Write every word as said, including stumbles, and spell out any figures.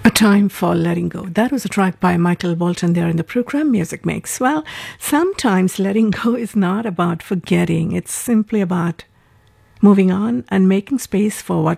A Time for Letting Go. That was a track by Michael Bolton there in the program Music Mix. Well, sometimes letting go is not about forgetting. It's simply about moving on and making space for what